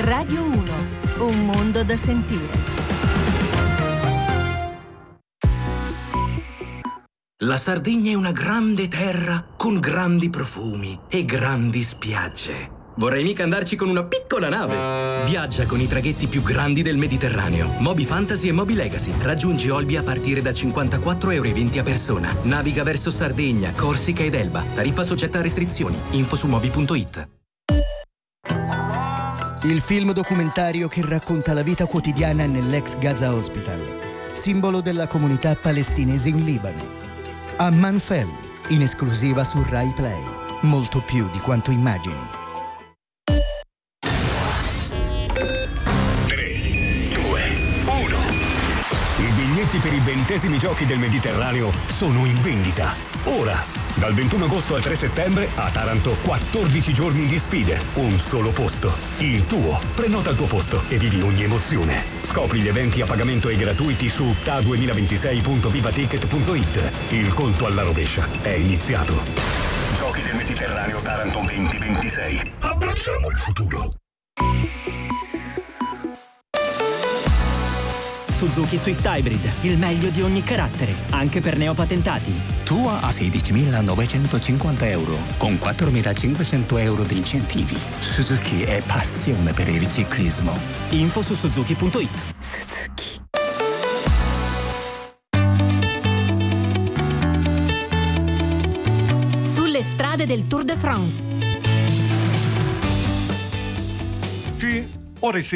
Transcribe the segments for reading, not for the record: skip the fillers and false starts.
Radio 1, un mondo da sentire. La Sardegna è una grande terra con grandi profumi e grandi spiagge. Vorrei mica andarci con una piccola nave. Viaggia con i traghetti più grandi del Mediterraneo. Moby Fantasy e Moby Legacy. Raggiungi Olbia a partire da 54,20 € a persona. Naviga verso Sardegna, Corsica ed Elba. Tariffa soggetta a restrizioni. Info su moby.it. Il film documentario che racconta la vita quotidiana nell'ex Gaza Hospital, simbolo della comunità palestinese in Libano. Amman Fell, in esclusiva su Rai Play. Molto più di quanto immagini. 3, 2, 1. I biglietti per i 20esimi Giochi del Mediterraneo sono in vendita. Ora! Dal 21 agosto al 3 settembre a Taranto 14 giorni di sfide, un solo posto, il tuo. Prenota il tuo posto e vivi ogni emozione. Scopri gli eventi a pagamento e gratuiti su ta2026.vivaticket.it. Il conto alla rovescia è iniziato. Giochi del Mediterraneo Taranto 2026. Abbracciamo il futuro. Suzuki Swift Hybrid, il meglio di ogni carattere, anche per neopatentati. Tua a 16.950 euro, con 4.500 euro di incentivi. Suzuki è passione per il ciclismo. Info su suzuki.it. Suzuki. Sulle strade del Tour de France. Ore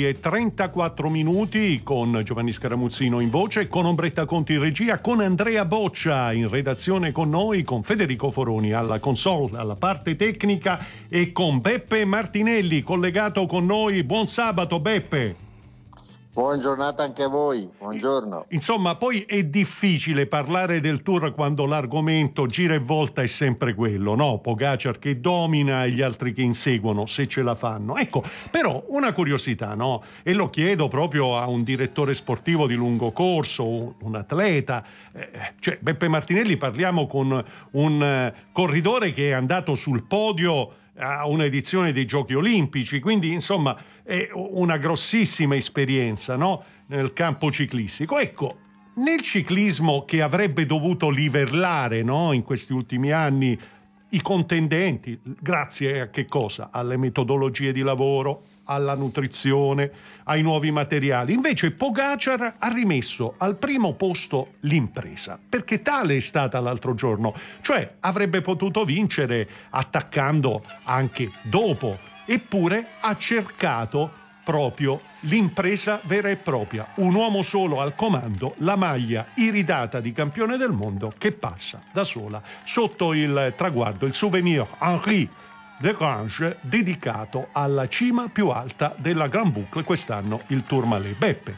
16:34 con Giovanni Scaramuzzino in voce, con Ombretta Conti in regia, con Andrea Boccia in redazione con noi, con Federico Foroni alla console, alla parte tecnica e con Beppe Martinelli collegato con noi. Buon sabato Beppe. Buona giornata anche a voi, buongiorno. Insomma, poi è difficile parlare del Tour quando l'argomento gira e volta è sempre quello, no? Pogacar che domina e gli altri che inseguono, se ce la fanno. Ecco, però una curiosità, no? E lo chiedo proprio a un direttore sportivo di lungo corso, un atleta. Cioè, Beppe Martinelli, parliamo con un corridore che è andato sul podio a un'edizione dei Giochi Olimpici, quindi insomma è una grossissima esperienza, no? Nel campo ciclistico. Ecco, nel ciclismo che avrebbe dovuto livellare, no? In questi ultimi anni i contendenti, grazie a che cosa? Alle metodologie di lavoro, alla nutrizione, ai nuovi materiali. Invece Pogacar ha rimesso al primo posto l'impresa, perché tale è stata l'altro giorno, cioè avrebbe potuto vincere attaccando anche dopo, eppure ha cercato proprio l'impresa vera e propria, un uomo solo al comando, la maglia iridata di campione del mondo che passa da sola sotto il traguardo, il souvenir Henri Desgrange dedicato alla cima più alta della Grand Boucle, quest'anno il Tourmalet. Beppe.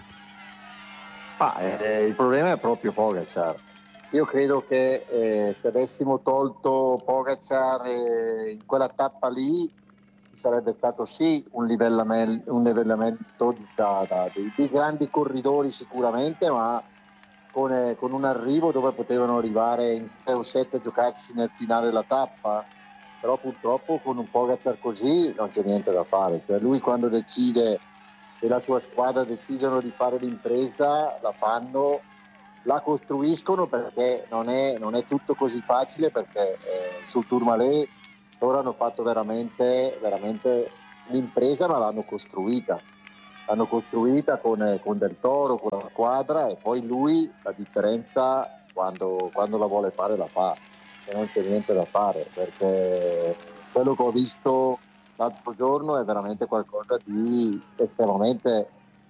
Il problema è proprio Pogacar. Io credo che se avessimo tolto Pogacar in quella tappa lì sarebbe stato sì un livellamento dei grandi corridori sicuramente, ma con un arrivo dove potevano arrivare in 6 o 7 a giocarsi nel finale della tappa, però purtroppo con un Pogacar così non c'è niente da fare. Cioè lui quando decide e la sua squadra decidono di fare l'impresa, la fanno, la costruiscono, perché non è tutto così facile, perché sul Tourmalet loro hanno fatto veramente l'impresa, ma l'hanno costruita con Del Toro, con la squadra, e poi lui la differenza quando la vuole fare la fa, e non c'è niente da fare, perché quello che ho visto l'altro giorno è veramente qualcosa di estremamente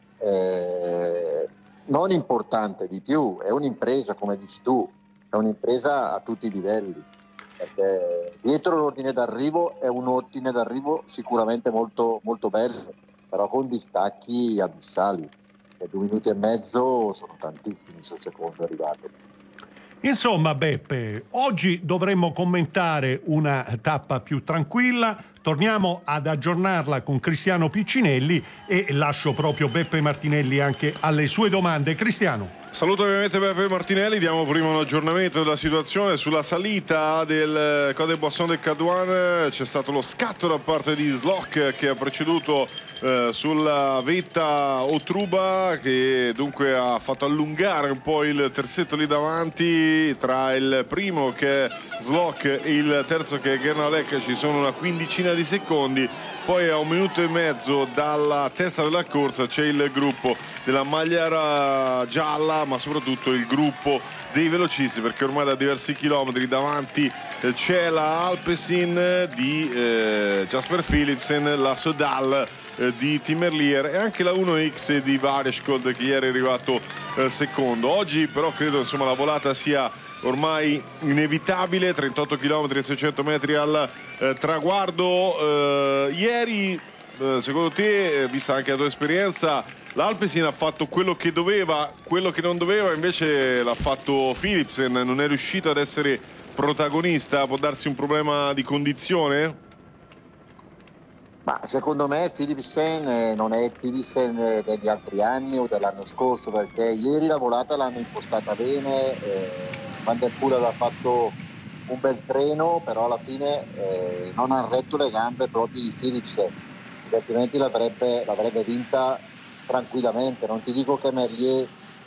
non importante di più, è un'impresa, come dici tu, è un'impresa a tutti i livelli. Perché dietro l'ordine d'arrivo è un ordine d'arrivo sicuramente molto, molto bello, però con distacchi abissali. 2 minuti e mezzo sono tantissimi sul secondo arrivato. Insomma, Beppe, oggi dovremmo commentare una tappa più tranquilla. Torniamo ad aggiornarla con Cristiano Piccinelli e lascio proprio Beppe Martinelli anche alle sue domande. Cristiano. Saluto ovviamente Beppe Martinelli, diamo prima un aggiornamento della situazione sulla salita del Col des Boissons de Cadouane. C'è stato lo scatto da parte di Slok che ha preceduto sulla vetta Otruba, che dunque ha fatto allungare un po' il terzetto lì davanti. Tra il primo che è Slok e il terzo che è Gernalek ci sono una quindicina di secondi. Poi a 1 minuto e mezzo dalla testa della corsa c'è il gruppo della maglia gialla, ma soprattutto il gruppo dei velocisti, perché ormai da diversi chilometri davanti c'è la Alpecin di Jasper Philipsen, la Sodal di Tim Merlier e anche la 1X di Varescold che ieri è arrivato secondo. Oggi però credo insomma la volata sia ormai inevitabile, 38 km e 600 metri al traguardo. Ieri, secondo te, vista anche la tua esperienza, l'Alpecin ha fatto quello che doveva, quello che non doveva invece l'ha fatto Philipsen, non è riuscito ad essere protagonista? Può darsi un problema di condizione? Ma secondo me Philipsen non è il Philipsen degli altri anni o dell'anno scorso, perché ieri la volata l'hanno impostata bene. Van der Poel aveva fatto un bel treno, però alla fine non ha retto le gambe proprio di Philipsen, altrimenti l'avrebbe vinta tranquillamente. Non ti dico che Merlier,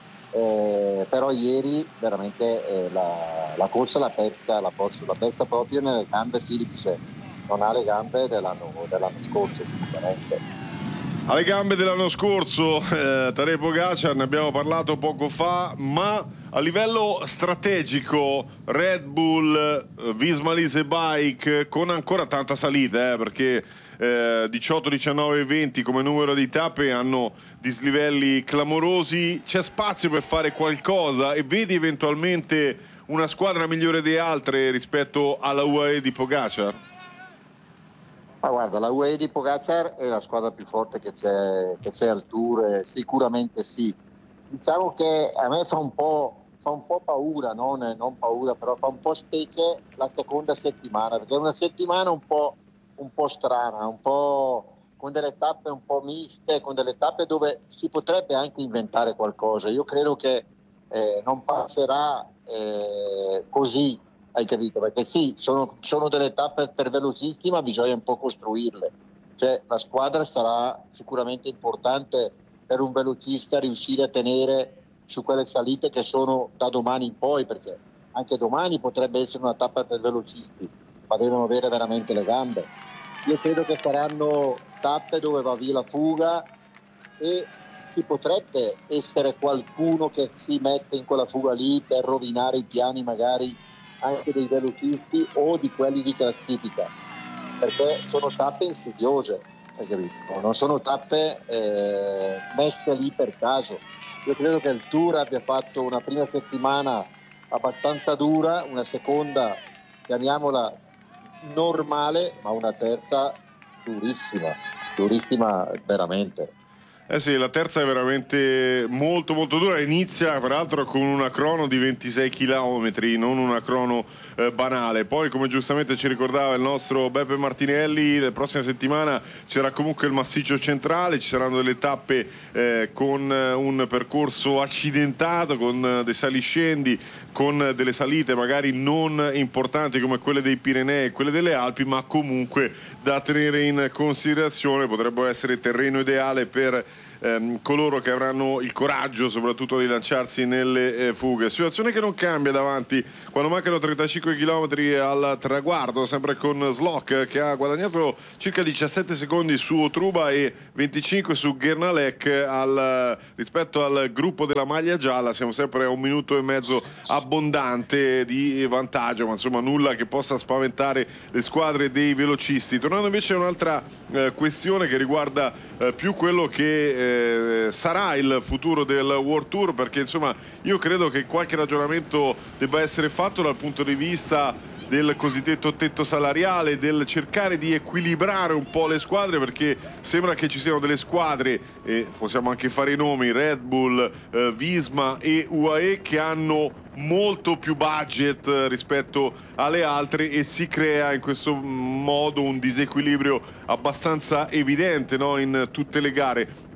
però ieri veramente la corsa l'ha persa proprio nelle gambe Philipsen, non ha le gambe dell'anno scorso sicuramente. Alle gambe dell'anno scorso Tadej Pogačar, ne abbiamo parlato poco fa, ma a livello strategico Red Bull, Visma Lease Bike con ancora tanta salita, perché 18, 19 e 20 come numero di tappe hanno dislivelli clamorosi. C'è spazio per fare qualcosa e vedi eventualmente una squadra migliore di altre rispetto alla UAE di Pogačar? Ma guarda, la UAE di Pogačar è la squadra più forte che c'è al Tour, sicuramente sì. Diciamo che a me fa un po' paura, non paura, però fa un po' specie la seconda settimana, perché è una settimana un po' strana, un po' con delle tappe un po' miste, con delle tappe dove si potrebbe anche inventare qualcosa. Io credo che non passerà così, hai capito? Perché sì, sono delle tappe per velocisti, ma bisogna un po' costruirle. Cioè, la squadra sarà sicuramente importante per un velocista riuscire a tenere su quelle salite che sono da domani in poi, perché anche domani potrebbe essere una tappa per velocisti, ma devono avere veramente le gambe. Io credo che saranno tappe dove va via la fuga e ci potrebbe essere qualcuno che si mette in quella fuga lì per rovinare i piani magari anche dei velocisti o di quelli di classifica, perché sono tappe insidiose, hai capito? Non sono tappe messe lì per caso. Io credo che il Tour abbia fatto una prima settimana abbastanza dura, una seconda chiamiamola normale, ma una terza durissima veramente. Eh sì, la terza è veramente molto molto dura, inizia peraltro con una crono di 26 km, non una crono banale. Poi, come giustamente ci ricordava il nostro Beppe Martinelli, la prossima settimana c'era comunque il massiccio centrale, ci saranno delle tappe con un percorso accidentato, con dei saliscendi, con delle salite magari non importanti come quelle dei Pirenei e quelle delle Alpi, ma comunque da tenere in considerazione. Potrebbero essere terreno ideale per coloro che avranno il coraggio soprattutto di lanciarsi nelle fughe. Situazione che non cambia davanti quando mancano 35 km al traguardo, sempre con Slok che ha guadagnato circa 17 secondi su Otruba e 25 su Gernalek rispetto al gruppo della maglia gialla. Siamo sempre a 1 minuto e mezzo abbondante di vantaggio, ma insomma nulla che possa spaventare le squadre dei velocisti. Tornando invece a un'altra questione che riguarda più quello che sarà il futuro del World Tour, perché insomma io credo che qualche ragionamento debba essere fatto dal punto di vista del cosiddetto tetto salariale, del cercare di equilibrare un po' le squadre, perché sembra che ci siano delle squadre, e possiamo anche fare i nomi, Red Bull, Visma e UAE, che hanno molto più budget rispetto alle altre e si crea in questo modo un disequilibrio abbastanza evidente, no? In tutte le gare.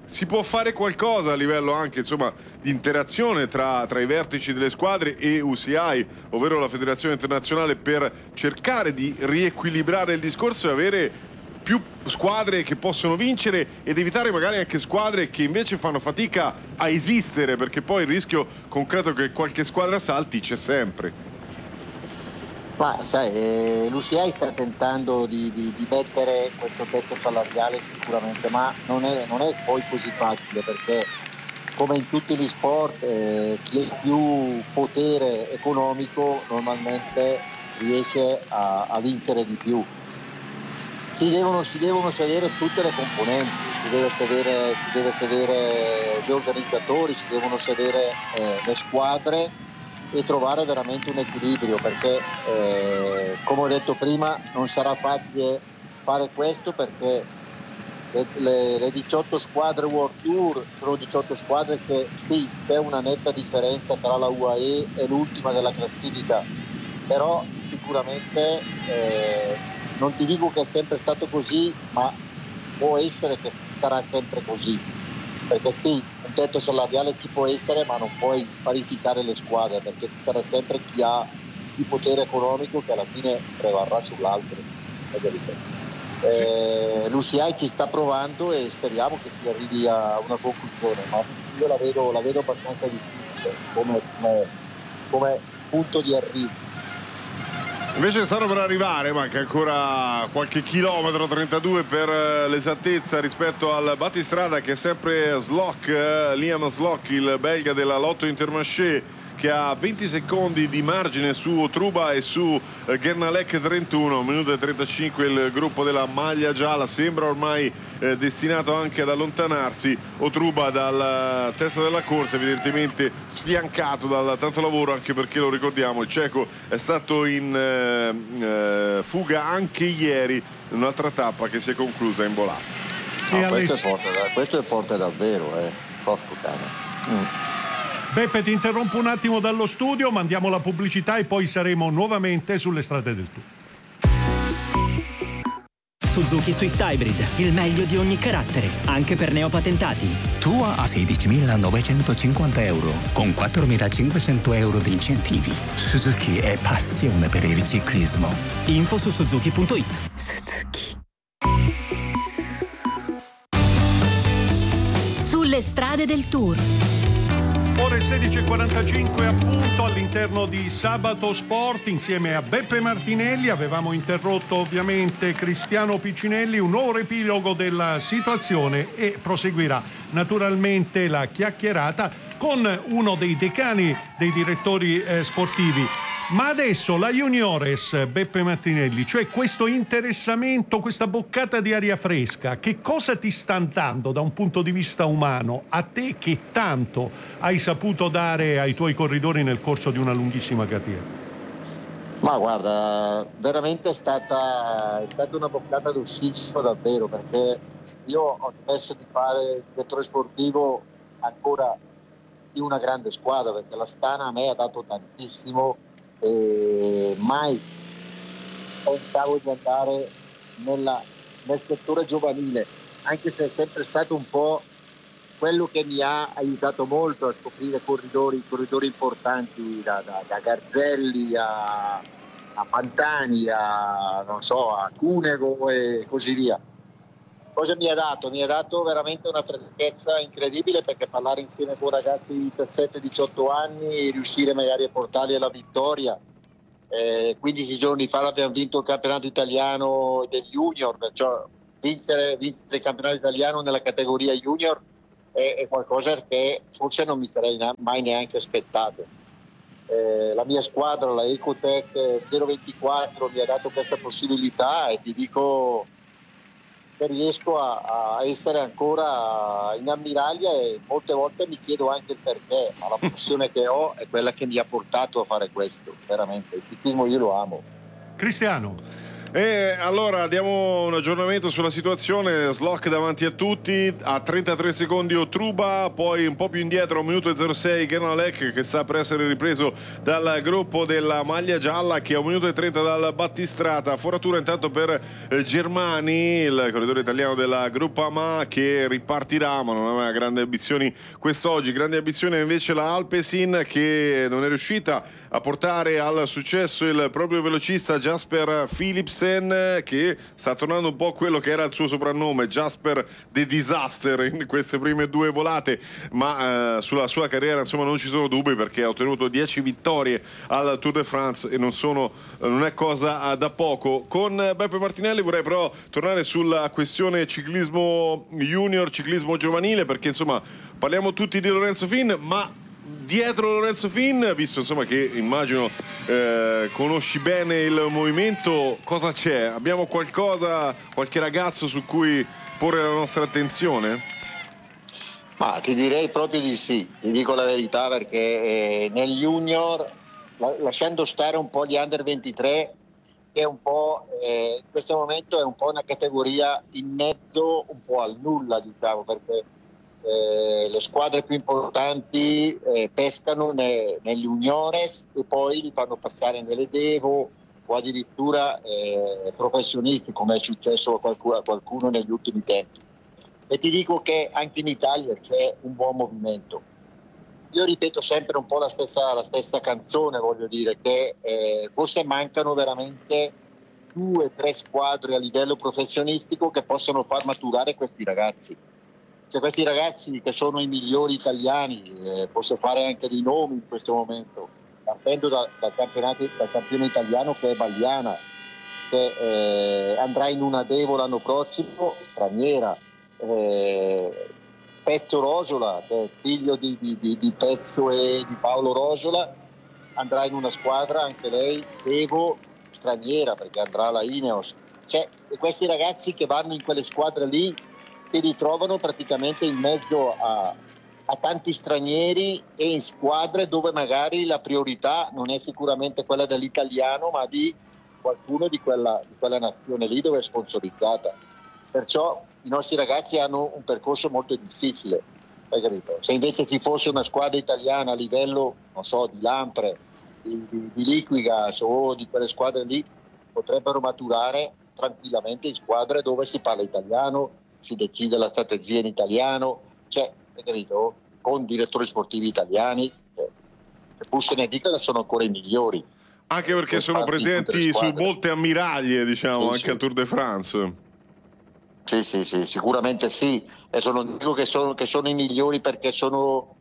si può fare qualcosa a livello anche insomma di interazione tra i vertici delle squadre e UCI, ovvero la Federazione Internazionale, per cercare di riequilibrare il discorso e avere più squadre che possono vincere ed evitare magari anche squadre che invece fanno fatica a esistere, perché poi il rischio concreto che qualche squadra salti c'è sempre. Ma sai, l'UCI sta tentando di mettere questo tetto salariale sicuramente, ma non è poi così facile, perché come in tutti gli sport chi ha più potere economico normalmente riesce a vincere di più. Si devono sedere tutte le componenti, si deve sedere gli organizzatori, si devono sedere le squadre e trovare veramente un equilibrio, perché come ho detto prima non sarà facile fare questo, perché le 18 squadre World Tour sono 18 squadre che sì, c'è una netta differenza tra la UAE e l'ultima della classifica, però sicuramente non ti dico che è sempre stato così, ma può essere che sarà sempre così, perché sì, un tetto salariale ci può essere, ma non puoi parificare le squadre, perché ci sarà sempre chi ha più potere economico che alla fine prevarrà sull'altro. L'UCI ci sta provando e speriamo che si arrivi a una conclusione, ma io la vedo abbastanza difficile come punto di arrivo. Invece stanno per arrivare, manca ancora qualche chilometro, 32 per l'esattezza, rispetto al battistrada, che è sempre Liam Slock, il belga della Lotto Intermarché, che ha 20 secondi di margine su Otruba e su Gernalek 31, minuto e 35 il gruppo della maglia gialla, sembra ormai destinato anche ad allontanarsi. Otruba dalla testa della corsa, evidentemente sfiancato dal tanto lavoro, anche perché lo ricordiamo, il ceco è stato in fuga anche ieri in un'altra tappa che si è conclusa in volata. No, questo è forte davvero, porco cane. Beppe, ti interrompo un attimo dallo studio, mandiamo la pubblicità e poi saremo nuovamente sulle strade del Tour. Suzuki Swift Hybrid, il meglio di ogni carattere, anche per neopatentati. Tua a 16.950 euro, con 4.500 euro di incentivi. Suzuki è passione per il ciclismo. Info su suzuki.it. Suzuki. Sulle strade del Tour. Ore 16.45 appunto all'interno di Sabato Sport insieme a Beppe Martinelli. Avevamo interrotto ovviamente Cristiano Piccinelli, un nuovo riepilogo della situazione, e proseguirà naturalmente la chiacchierata con uno dei decani dei direttori sportivi. Ma adesso la Juniores, Beppe Martinelli, cioè questo interessamento, questa boccata di aria fresca, che cosa ti sta dando da un punto di vista umano, a te che tanto hai saputo dare ai tuoi corridori nel corso di una lunghissima carriera? Ma guarda, veramente è stata una boccata d'ossigeno davvero, perché io ho smesso di fare il direttore sportivo ancora di una grande squadra, perché l'Astana a me ha dato tantissimo e mai pensavo di andare nel settore giovanile, anche se è sempre stato un po' quello che mi ha aiutato molto a scoprire corridori importanti, da Garzelli a Pantani a Cunego e così via. Cosa mi ha dato? Mi ha dato veramente una freschezza incredibile, perché parlare insieme con ragazzi di 17-18 anni, riuscire magari a portarli alla vittoria. 15 giorni fa abbiamo vinto il campionato italiano del junior, perciò vincere il campionato italiano nella categoria junior è qualcosa che forse non mi sarei mai neanche aspettato. La mia squadra, la Ecotech 024, mi ha dato questa possibilità, e ti dico che riesco a essere ancora in ammiraglia, e molte volte mi chiedo anche il perché, ma la passione che ho è quella che mi ha portato a fare questo, veramente. Il ciclismo io lo amo. Cristiano. E allora diamo un aggiornamento sulla situazione. Slock davanti a tutti, a 33 secondi Otruba, poi un po' più indietro a 1 minuto e 06 Gernalek, che sta per essere ripreso dal gruppo della maglia gialla, che a 1 minuto e 30 dal Battistrata. Foratura intanto per Germani, il corridore italiano della Groupama, che ripartirà ma non aveva grandi ambizioni quest'oggi. Grande ambizione invece la Alpecin, che non è riuscita a portare al successo il proprio velocista Jasper Philipsen, che sta tornando un po' quello che era il suo soprannome, Jasper the Disaster, in queste prime 2 volate, ma sulla sua carriera insomma non ci sono dubbi, perché ha ottenuto 10 vittorie al Tour de France e non è cosa da poco. Con Beppe Martinelli vorrei però tornare sulla questione ciclismo junior, ciclismo giovanile, perché insomma parliamo tutti di Lorenzo Fin, ma dietro Lorenzo Fin, visto insomma che immagino conosci bene il movimento, cosa c'è? Abbiamo qualche ragazzo su cui porre la nostra attenzione? Ma ti direi proprio di sì, ti dico la verità, perché nel junior, lasciando stare un po' gli under 23, che è un po' in questo momento è un po' una categoria in mezzo un po' al nulla, diciamo, perché le squadre più importanti pescano negli juniores e poi li fanno passare nelle Devo o addirittura professionisti, come è successo a qualcuno negli ultimi tempi. E ti dico che anche in Italia c'è un buon movimento. Io ripeto sempre un po' la stessa canzone, voglio dire, che forse mancano veramente 2 o 3 squadre a livello professionistico che possono far maturare questi ragazzi. Cioè, questi ragazzi che sono i migliori italiani, posso fare anche dei nomi in questo momento, partendo dal campione italiano che è Bagliana, che andrà in una Devo l'anno prossimo, straniera. Pezzo Rosola, che è figlio di Pezzo e di Paolo Rosola, andrà in una squadra anche lei Devo straniera, perché andrà alla Ineos. Cioè, questi ragazzi che vanno in quelle squadre lì si ritrovano praticamente in mezzo a tanti stranieri e in squadre dove magari la priorità non è sicuramente quella dell'italiano, ma di qualcuno di quella nazione lì dove è sponsorizzata. Perciò i nostri ragazzi hanno un percorso molto difficile, hai capito? Se invece ci fosse una squadra italiana a livello, non so, di Lampre, di Liquigas o di quelle squadre lì, potrebbero maturare tranquillamente in squadre dove si parla italiano, si decide la strategia in italiano, cioè, hai capito? Con direttori sportivi italiani, che pur se ne dicano sono ancora i migliori. Anche perché sono presenti su molte ammiraglie, diciamo, sì, anche sì, al Tour de France. Sì, sicuramente sì. Adesso non dico che sono i migliori perché sono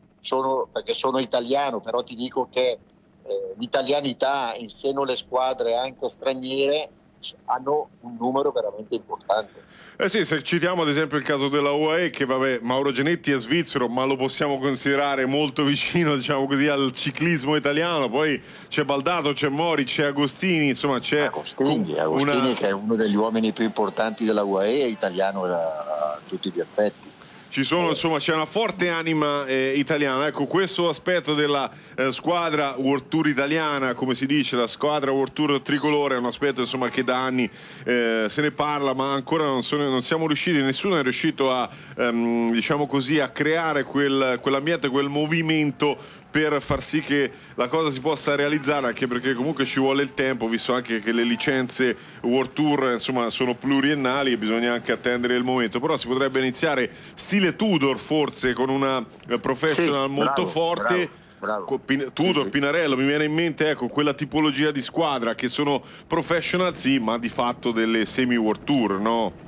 italiano, però ti dico che l'italianità in seno alle squadre anche straniere hanno un numero veramente importante. Sì, se citiamo ad esempio il caso della UAE, che vabbè, Mauro Genetti è svizzero, ma lo possiamo considerare molto vicino, diciamo così, al ciclismo italiano. Poi c'è Baldato, c'è Mori, c'è Agostini, insomma c'è Agostini che è uno degli uomini più importanti della UAE, è italiano a tutti gli effetti. Ci sono, insomma, c'è una forte anima italiana. Ecco, questo aspetto della squadra World Tour italiana, come si dice, la squadra World Tour tricolore, è un aspetto insomma che da anni se ne parla, ma ancora non siamo riusciti, nessuno è riuscito a diciamo così, a creare quell'ambiente, quel movimento per far sì che la cosa si possa realizzare, anche perché comunque ci vuole il tempo, visto anche che le licenze World Tour insomma sono pluriennali e bisogna anche attendere il momento. Però si potrebbe iniziare stile Tudor, forse, con una professional molto forte. Bravo. Tudor, sì. Pinarello, mi viene in mente, ecco, quella tipologia di squadra che sono professional, sì, ma di fatto delle semi World Tour, no?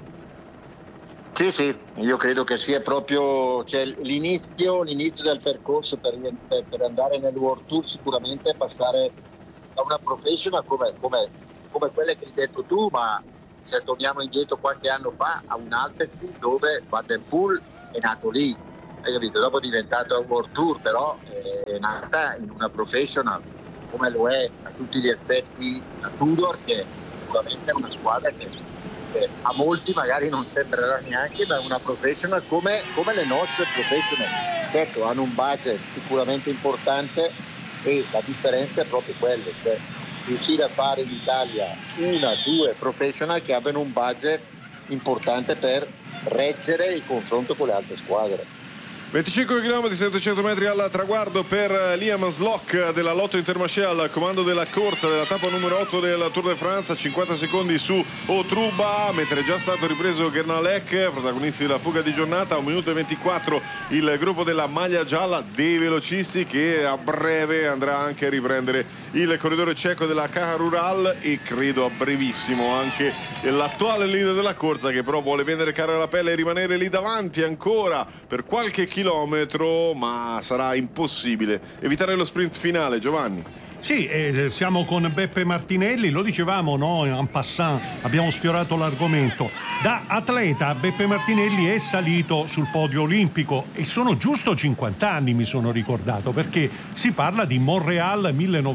Sì, io credo che sia proprio l'inizio del percorso per andare nel World Tour, sicuramente passare da una professional come quelle che hai detto tu, ma se torniamo indietro qualche anno fa a un Alpecin dove Van der Poel è nato lì, hai capito? Dopo è diventato un World Tour, però è nata in una professional come lo è a tutti gli effetti la Tudor, che sicuramente è una squadra che a molti magari non sembrerà neanche, ma è una professional come le nostre professional. Certo, hanno un budget sicuramente importante e la differenza è proprio quella, cioè riuscire a fare in Italia 1-2 professional che abbiano un budget importante per reggere il confronto con le altre squadre. 25 km 700 metri al traguardo per Liam Slock della Lotto Intermarché al comando della corsa della tappa numero 8 del Tour de France, 50 secondi su Otruba, mentre è già stato ripreso Gernalek, protagonisti della fuga di giornata. 1 minuto e 24 il gruppo della maglia gialla dei velocisti, che a breve andrà anche a riprendere il corridore ceco della Caja Rural, e credo a brevissimo anche l'attuale leader della corsa, che però vuole vendere cara la pelle e rimanere lì davanti ancora per qualche chilometro, ma sarà impossibile evitare lo sprint finale. Giovanni. Sì, siamo con Beppe Martinelli, lo dicevamo, no? En passant, abbiamo sfiorato l'argomento. Da atleta Beppe Martinelli è salito sul podio olimpico e sono giusto 50 anni, mi sono ricordato, perché si parla di Montreal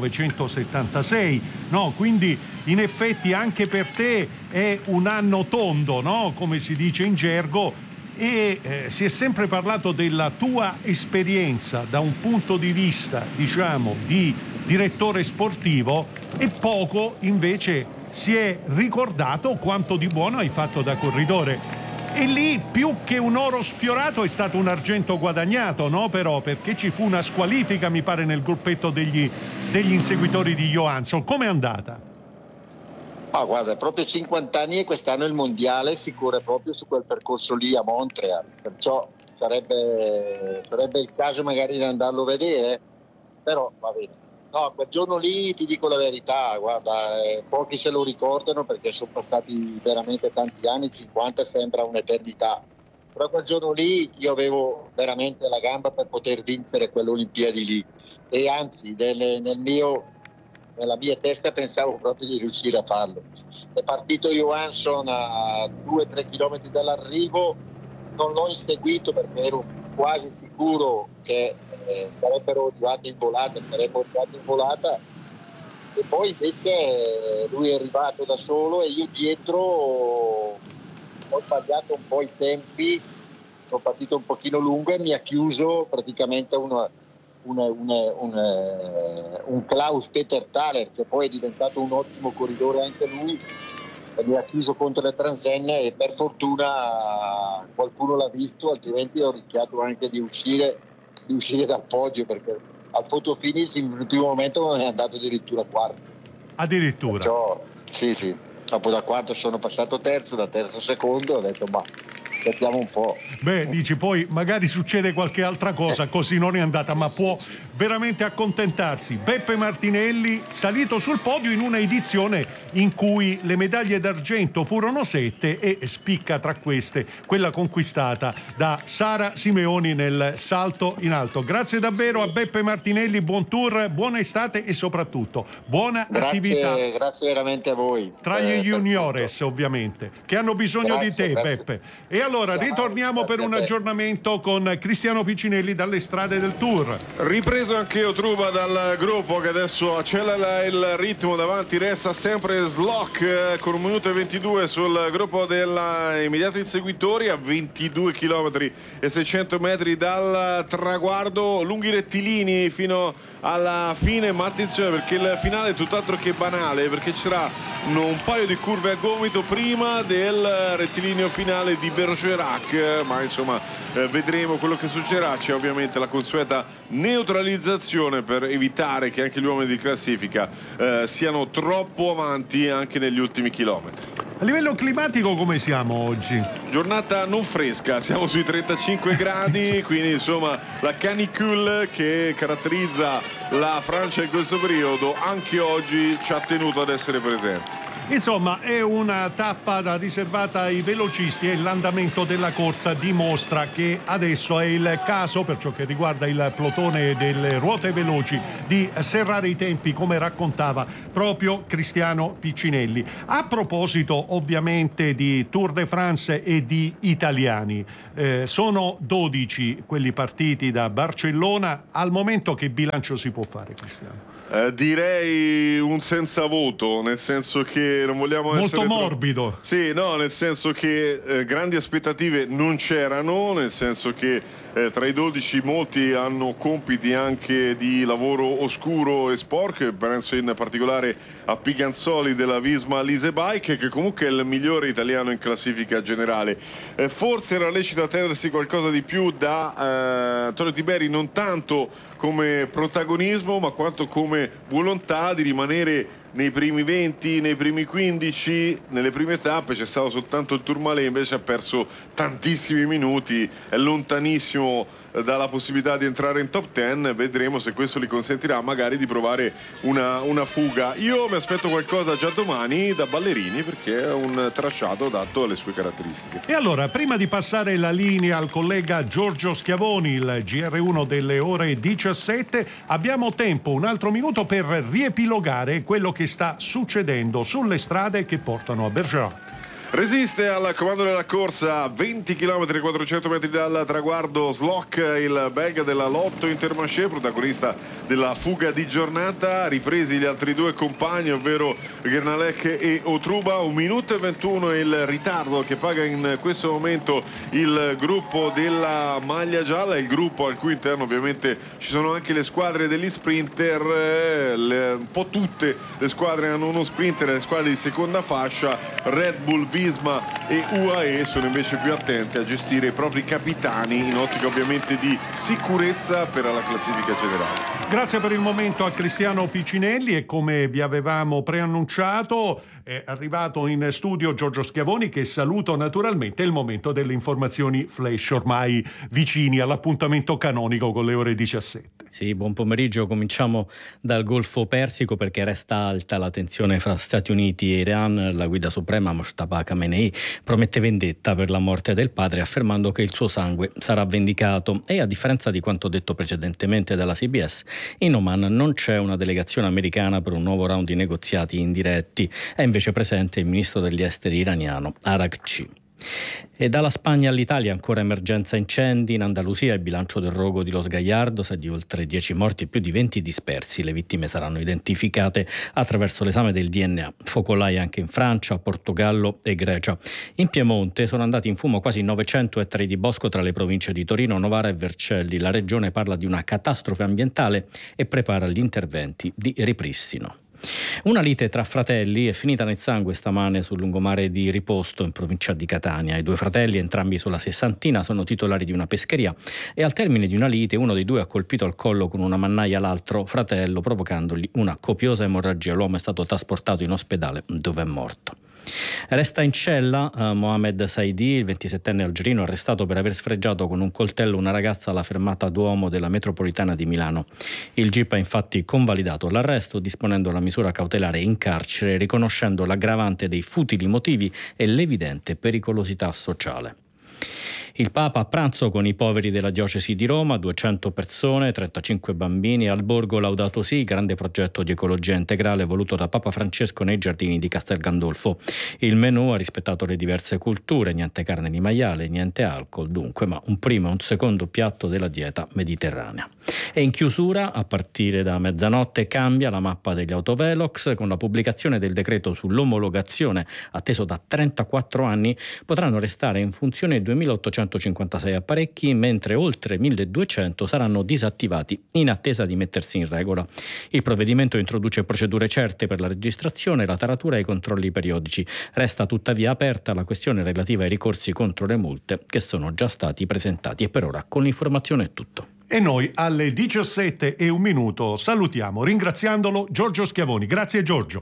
1976, no? Quindi in effetti anche per te è un anno tondo, no? Come si dice in gergo. E si è sempre parlato della tua esperienza da un punto di vista, diciamo, di direttore sportivo, e poco invece si è ricordato quanto di buono hai fatto da corridore. E lì più che un oro sfiorato è stato un argento guadagnato, no? Però perché ci fu una squalifica, mi pare, nel gruppetto degli inseguitori di Johansson. Com'è andata? Guarda, proprio 50 anni e quest'anno il mondiale si corre proprio su quel percorso lì a Montreal, perciò sarebbe il caso magari di andarlo a vedere, però va bene. No, quel giorno lì ti dico la verità, guarda, pochi se lo ricordano perché sono passati veramente tanti anni, 50 sembra un'eternità, però quel giorno lì io avevo veramente la gamba per poter vincere quelle Olimpiadi lì, e anzi nella mia testa pensavo proprio di riuscire a farlo. È partito Johansson a 2-3 km dall'arrivo, non l'ho inseguito perché ero quasi sicuro che sarebbero arrivati in volata, e poi invece lui è arrivato da solo e io dietro ho sbagliato un po' i tempi, sono partito un pochino lungo e mi ha chiuso praticamente un Klaus Peter Thaler, che poi è diventato un ottimo corridore anche lui, e mi ha chiuso contro le transenne, e per fortuna qualcuno l'ha visto, altrimenti ho rischiato anche di uscire dal podio, perché al photo finish in un primo momento non è andato addirittura quarto. Addirittura? Perciò, sì, dopo da quarto sono passato terzo, da terzo secondo, ho detto aspettiamo un po'. Beh, dici, poi magari succede qualche altra cosa, così non è andata, ma può veramente accontentarsi. Beppe Martinelli salito sul podio in una edizione in cui le medaglie d'argento furono 7 e spicca tra queste quella conquistata da Sara Simeoni nel salto in alto. Grazie davvero a Beppe Martinelli, buon tour, buona estate e soprattutto buona attività. Grazie veramente a voi. Tra gli juniores, ovviamente, che hanno bisogno di te, Beppe. E allora ritorniamo per un aggiornamento con Cristiano Piccinelli dalle strade del Tour. Ripreso anche Otruba dal gruppo, che adesso accelera il ritmo, davanti resta sempre Slock con 1 minuto e 22 sul gruppo dell'immediato inseguitori, a 22 km e 600 metri dal traguardo, lunghi rettilini fino alla fine, ma attenzione perché il finale è tutt'altro che banale, perché ci sarà un paio di curve a gomito prima del rettilineo finale di Bergerac, ma insomma vedremo quello che succederà. C'è ovviamente la consueta neutralizzazione per evitare che anche gli uomini di classifica siano troppo avanti anche negli ultimi chilometri. A livello climatico come siamo oggi? Giornata non fresca, siamo sui 35 gradi, quindi insomma la canicule che caratterizza la Francia in questo periodo anche oggi ci ha tenuto ad essere presenti. Insomma, è una tappa riservata ai velocisti e l'andamento della corsa dimostra che adesso è il caso, per ciò che riguarda il plotone delle ruote veloci, di serrare i tempi, come raccontava proprio Cristiano Piccinelli. A proposito ovviamente di Tour de France e di italiani, sono 12 quelli partiti da Barcellona. Al momento che bilancio si può fare, Cristiano? Direi un senza voto, nel senso che non vogliamo essere molto morbido. Sì, no, nel senso che grandi aspettative non c'erano, nel senso che tra i 12 molti hanno compiti anche di lavoro oscuro e sporco, penso in particolare a Piganzoli della Visma Lisebike, che comunque è il migliore italiano in classifica generale. Forse era lecito attendersi qualcosa di più da Antonio Tiberi, non tanto come protagonismo ma quanto come volontà di rimanere nei primi 20, nei primi 15, nelle prime tappe. C'è stato soltanto il Tourmalet, invece ha perso tantissimi minuti, è lontanissimo dalla possibilità di entrare in top 10. Vedremo se questo gli consentirà magari di provare una fuga. Io mi aspetto qualcosa già domani da Ballerini, perché è un tracciato adatto alle sue caratteristiche. E allora, prima di passare la linea al collega Giorgio Schiavoni, il GR1 delle ore 17, abbiamo tempo, un altro minuto, per riepilogare quello che sta succedendo sulle strade che portano a Bergerac. Resiste al comando della corsa a 20 km e 400 metri dal traguardo Slock, il belga della Lotto Intermarché, protagonista della fuga di giornata. Ripresi gli altri due compagni, ovvero Gernalec e Otruba. 1 minuto e 21 è il ritardo che paga in questo momento il gruppo della maglia gialla, il gruppo al cui interno ovviamente ci sono anche le squadre degli sprinter. Un po' tutte le squadre hanno uno sprinter, le squadre di seconda fascia. Red Bull, Visma e UAE sono invece più attenti a gestire i propri capitani, in ottica ovviamente di sicurezza per la classifica generale. Grazie per il momento a Cristiano Piccinelli, e come vi avevamo preannunciato è arrivato in studio Giorgio Schiavoni, che saluto naturalmente. È il momento delle informazioni flash, ormai vicini all'appuntamento canonico con le ore 17. Sì, buon pomeriggio. Cominciamo dal Golfo Persico, perché resta alta la tensione fra Stati Uniti e Iran. La guida suprema Mojtaba Khamenei promette vendetta per la morte del padre, affermando che il suo sangue sarà vendicato. E a differenza di quanto detto precedentemente dalla CBS, in Oman non c'è una delegazione americana per un nuovo round di negoziati indiretti. È invece presente il ministro degli esteri iraniano Araghchi. E dalla Spagna all'Italia, ancora emergenza incendi. In Andalusia il bilancio del rogo di Los Gallardos è di oltre 10 morti e più di 20 dispersi. Le vittime saranno identificate attraverso l'esame del DNA. Focolai anche in Francia, Portogallo e Grecia. In Piemonte sono andati in fumo quasi 900 ettari di bosco tra le province di Torino, Novara e Vercelli. La regione parla di una catastrofe ambientale e prepara gli interventi di ripristino. Una lite tra fratelli è finita nel sangue stamane sul lungomare di Riposto, in provincia di Catania. I due fratelli, entrambi sulla sessantina, sono titolari di una pescheria, e al termine di una lite uno dei due ha colpito al collo con una mannaia l'altro fratello, provocandogli una copiosa emorragia. L'uomo è stato trasportato in ospedale, dove è morto. Resta in cella Mohamed Saidi, il 27enne algerino, arrestato per aver sfregiato con un coltello una ragazza alla fermata Duomo della metropolitana di Milano. Il GIP ha infatti convalidato l'arresto, disponendo la misura cautelare in carcere, riconoscendo l'aggravante dei futili motivi e l'evidente pericolosità sociale. Il Papa a pranzo con i poveri della diocesi di Roma, 200 persone, 35 bambini, al Borgo Laudato Si, grande progetto di ecologia integrale voluto da Papa Francesco nei giardini di Castel Gandolfo. Il menù ha rispettato le diverse culture, niente carne di maiale, niente alcol, dunque, ma un primo e un secondo piatto della dieta mediterranea. E in chiusura, a partire da mezzanotte, cambia la mappa degli autovelox. Con la pubblicazione del decreto sull'omologazione, atteso da 34 anni, potranno restare in funzione 2.856 apparecchi, mentre oltre 1.200 saranno disattivati in attesa di mettersi in regola. Il provvedimento introduce procedure certe per la registrazione, la taratura e i controlli periodici. Resta tuttavia aperta la questione relativa ai ricorsi contro le multe, che sono già stati presentati. E per ora con l'informazione è tutto. E noi alle 17:01 salutiamo, ringraziandolo, Giorgio Schiavoni. Grazie Giorgio.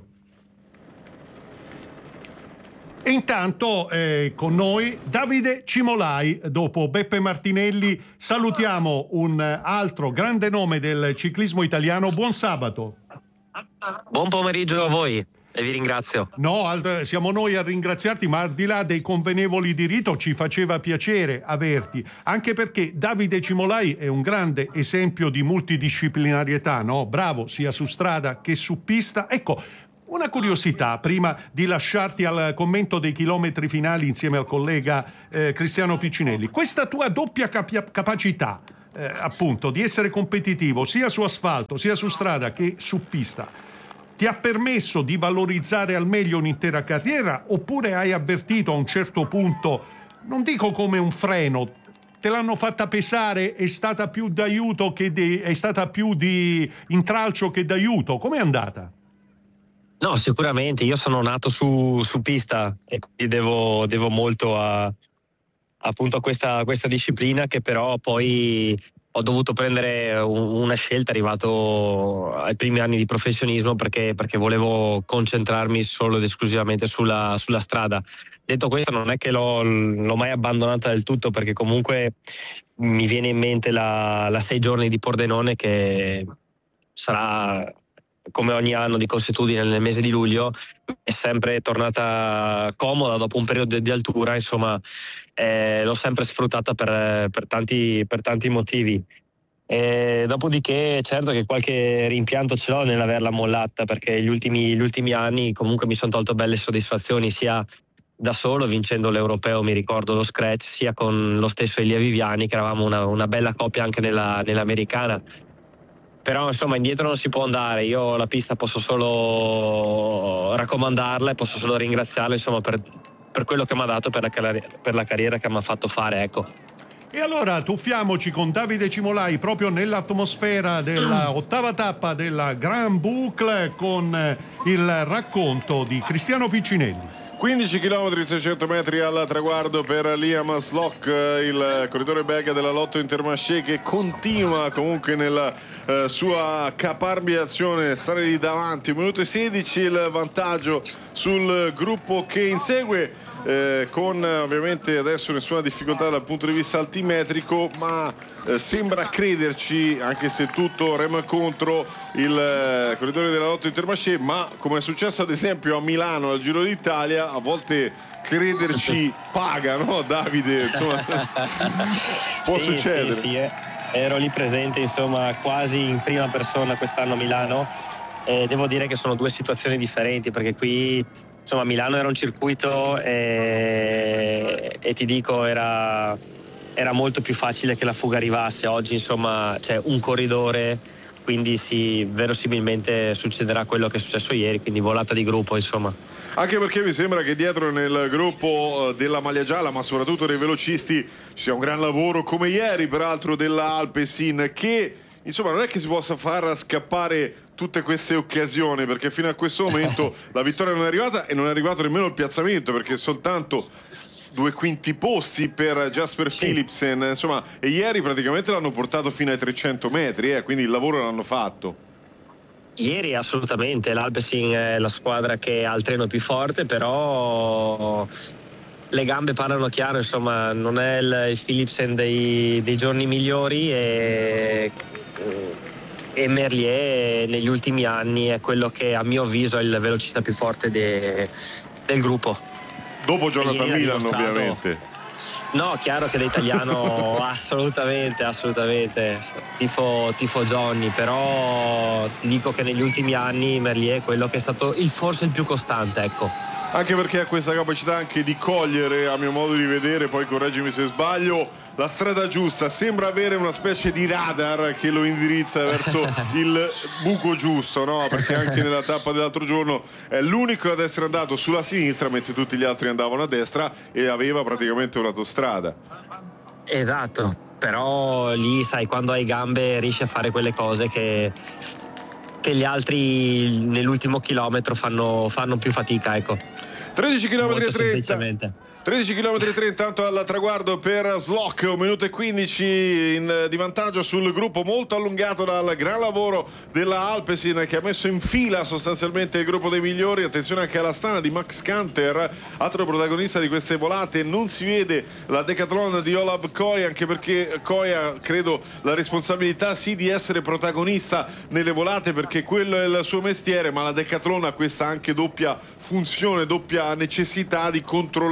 E intanto con noi Davide Cimolai. Dopo Beppe Martinelli salutiamo un altro grande nome del ciclismo italiano. Buon sabato. Buon pomeriggio a voi. E vi ringrazio. No, siamo noi a ringraziarti, ma al di là dei convenevoli di rito ci faceva piacere averti, anche perché Davide Cimolai è un grande esempio di multidisciplinarietà, no? Bravo sia su strada che su pista. Ecco, una curiosità prima di lasciarti al commento dei chilometri finali insieme al collega Cristiano Piccinelli. Questa tua doppia capacità appunto di essere competitivo sia su asfalto, sia su strada che su pista, ti ha permesso di valorizzare al meglio un'intera carriera, oppure hai avvertito a un certo punto, non dico come un freno, te l'hanno fatta pesare, è stata più d'aiuto è stata più di intralcio che d'aiuto? Com'è andata? No, sicuramente, io sono nato su pista e quindi devo molto appunto a questa disciplina, che però poi ho dovuto prendere una scelta arrivato ai primi anni di professionismo perché volevo concentrarmi solo ed esclusivamente sulla strada. Detto questo, non è che l'ho mai abbandonata del tutto, perché comunque mi viene in mente la 6 giorni di Pordenone, che sarà come ogni anno di consuetudine nel mese di luglio, è sempre tornata comoda dopo un periodo di altura, insomma l'ho sempre sfruttata per tanti motivi. Dopodiché certo che qualche rimpianto ce l'ho nell'averla mollata, perché gli ultimi anni comunque mi sono tolto belle soddisfazioni, sia da solo vincendo l'Europeo, mi ricordo lo scratch, sia con lo stesso Elia Viviani, che eravamo una bella coppia anche nell'americana. Però insomma indietro non si può andare, io la pista posso solo raccomandarla e posso solo ringraziarla, insomma, per quello che mi ha dato, per la carriera che mi ha fatto fare, ecco. E allora tuffiamoci con Davide Cimolai proprio nell'atmosfera della ottava tappa della Grand Boucle, con il racconto di Cristiano Piccinelli. 15 km 600 metri al traguardo per Liam Slock, il corridore belga della Lotto Intermarché, che continua comunque nella sua caparbiazione, stare lì davanti. 1 minuto e 16 il vantaggio sul gruppo che insegue, con ovviamente adesso nessuna difficoltà dal punto di vista altimetrico, ma sembra crederci, anche se tutto rema contro il corridore della Lotto Intermarché. Ma come è successo ad esempio a Milano al Giro d'Italia, a volte crederci paga, no Davide? Insomma, può succedere. Sì, ero lì presente, insomma, quasi in prima persona quest'anno a Milano. Devo dire che sono due situazioni differenti, perché qui insomma Milano era un circuito e ti dico era molto più facile che la fuga arrivasse. Oggi insomma c'è un corridore, quindi sì, verosimilmente succederà quello che è successo ieri, quindi volata di gruppo, insomma. Anche perché mi sembra che dietro nel gruppo della maglia gialla, ma soprattutto dei velocisti, ci sia un gran lavoro, come ieri peraltro, della Alpecin, che insomma non è che si possa far scappare tutte queste occasioni, perché fino a questo momento la vittoria non è arrivata, e non è arrivato nemmeno il piazzamento, perché soltanto 2 quinti posti per Jasper Philipsen, insomma, e ieri praticamente l'hanno portato fino ai 300 metri, quindi il lavoro l'hanno fatto. Ieri assolutamente, l'Alpecin è la squadra che ha il treno più forte, però le gambe parlano chiaro, insomma, non è il Philipsen dei giorni migliori, e Merlier negli ultimi anni è quello che a mio avviso è il velocista più forte del gruppo. Dopo Jonathan Milan, ovviamente. No, chiaro che da italiano assolutamente tifo Johnny, però ti dico che negli ultimi anni Merlier è quello che è stato forse il più costante, ecco. Anche perché ha questa capacità anche di cogliere, a mio modo di vedere, poi correggimi se sbaglio, la strada giusta. Sembra avere una specie di radar che lo indirizza verso il buco giusto, no? Perché anche nella tappa dell'altro giorno è l'unico ad essere andato sulla sinistra, mentre tutti gli altri andavano a destra, e aveva praticamente un'autostrada. Esatto, però lì sai, quando hai gambe riesci a fare quelle cose che gli altri nell'ultimo chilometro fanno più fatica, ecco. 13 km e 30. 13 km e 30 tanto al traguardo per Slock, 1 minuto e 15 di vantaggio sul gruppo, molto allungato dal gran lavoro della Alpecin, che ha messo in fila sostanzialmente il gruppo dei migliori. Attenzione anche alla stana di Max Kanter, altro protagonista di queste volate. Non si vede la Decathlon di Olav Koy, anche perché Koy ha, credo, la responsabilità sì di essere protagonista nelle volate, perché quello è il suo mestiere, ma la Decathlon ha questa anche doppia funzione, doppia necessità di controllare al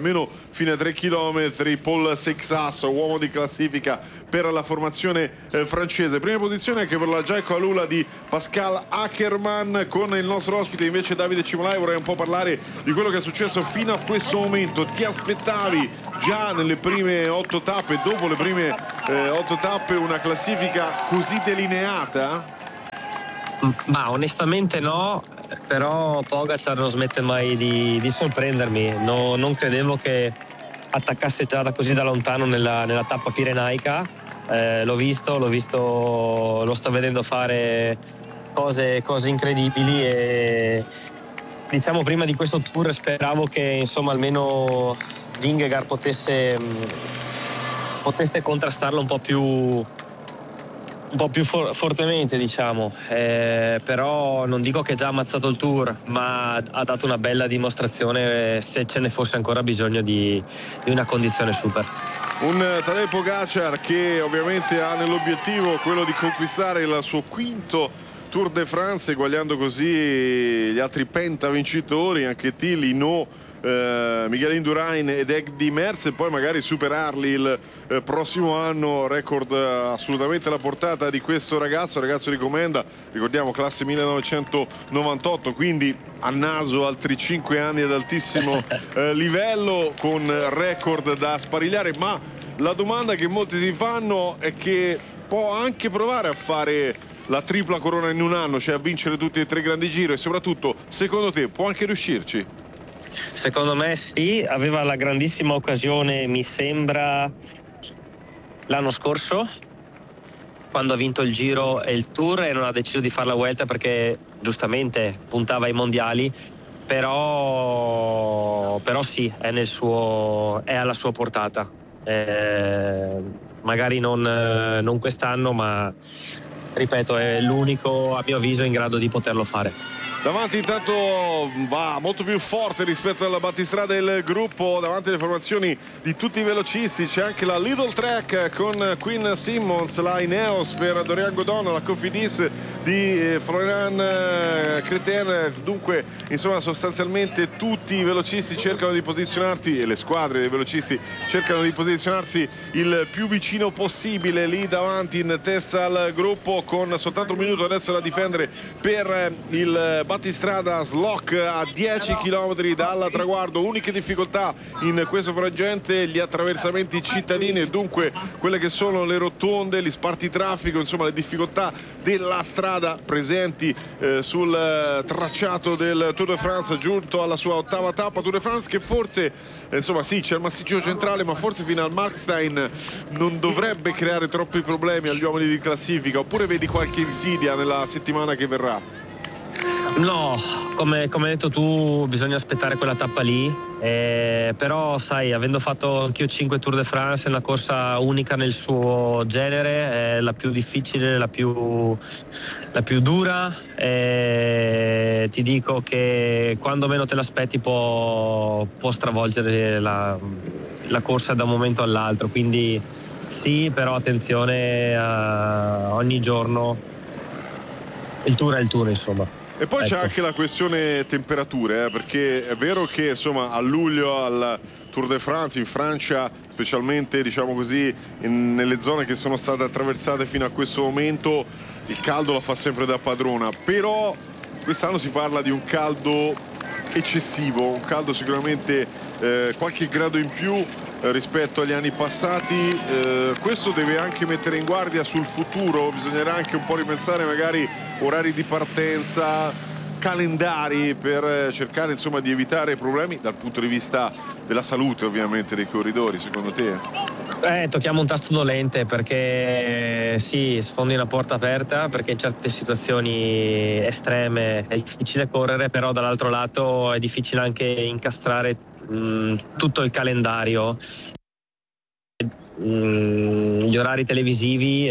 almeno fino a 3 km. Paul Seixas, uomo di classifica per la formazione francese. Prima posizione anche per la Jayco Alula di Pascal Ackermann. Con il nostro ospite invece Davide Cimolai vorrei un po' parlare di quello che è successo fino a questo momento. Ti aspettavi già nelle prime 8 tappe, dopo le prime 8 tappe, una classifica così delineata? Ma onestamente no, però Pogacar non smette mai di sorprendermi. Non credevo che attaccasse già da così da lontano nella tappa pirenaica. L'ho visto, lo sto vedendo fare cose incredibili, e diciamo prima di questo tour speravo che insomma almeno Vingegaard potesse contrastarlo un po' più fortemente, diciamo, però non dico che ha già ammazzato il tour, ma ha dato una bella dimostrazione, se ce ne fosse ancora bisogno, di una condizione super. Un Tadej Pogacar che ovviamente ha nell'obiettivo quello di conquistare il suo quinto Tour de France, eguagliando così gli altri pentavincitori, anche Thiel, Hinault, Miguel Indurain ed Eddy Merckx, e poi magari superarli il prossimo anno. Record assolutamente alla portata di questo ragazzo di Comenda, ricordiamo classe 1998, quindi a naso altri 5 anni ad altissimo livello, con record da sparigliare. Ma la domanda che molti si fanno è che può anche provare a fare la tripla corona in un anno, cioè a vincere tutti e 3 grandi giri, e soprattutto secondo te può anche riuscirci? Secondo me sì, aveva la grandissima occasione, mi sembra, l'anno scorso, quando ha vinto il Giro e il Tour e non ha deciso di fare la Vuelta perché giustamente puntava ai mondiali, però sì, è alla sua portata. Magari non quest'anno, ma ripeto, è l'unico a mio avviso in grado di poterlo fare. Davanti intanto va molto più forte rispetto alla battistrada del gruppo, davanti alle formazioni di tutti i velocisti. C'è anche la Lidl Trek con Quinn Simmons, la Ineos per Dorian Godon, la Cofidis di Florian Cretin. Dunque insomma sostanzialmente tutti i velocisti cercano di posizionarsi, e le squadre dei velocisti cercano di posizionarsi il più vicino possibile lì davanti in testa al gruppo, con soltanto un minuto adesso da difendere per il battistrada Slock a 10 km dal traguardo. Uniche difficoltà in questo frangente gli attraversamenti cittadini, e dunque quelle che sono le rotonde, gli spartitraffico, insomma le difficoltà della strada presenti sul tracciato del Tour de France, giunto alla sua 8ª tappa Tour de France, che forse insomma sì, c'è il massiccio centrale, ma forse fino al Markstein non dovrebbe creare troppi problemi agli uomini di classifica. Oppure vedi qualche insidia nella settimana che verrà? No, come hai detto tu, bisogna aspettare quella tappa lì, però sai, avendo fatto anch'io 5 Tour de France, è una corsa unica nel suo genere, è la più difficile, la più dura, ti dico che quando meno te l'aspetti può stravolgere la corsa da un momento all'altro, quindi sì, però attenzione, ogni giorno il tour è il tour, insomma. E poi c'è anche la questione temperature, perché è vero che insomma a luglio al Tour de France in Francia, specialmente diciamo così nelle zone che sono state attraversate fino a questo momento, il caldo la fa sempre da padrona, però quest'anno si parla di un caldo eccessivo, un caldo sicuramente qualche grado in più rispetto agli anni passati. Questo deve anche mettere in guardia sul futuro, bisognerà anche un po' ripensare magari orari di partenza, calendari, per cercare insomma di evitare problemi dal punto di vista della salute ovviamente dei corridori. Secondo te? Tocchiamo un tasto dolente, perché sì, sfondi una porta aperta, perché in certe situazioni estreme è difficile correre, però dall'altro lato è difficile anche incastrare tutto il calendario, gli orari televisivi,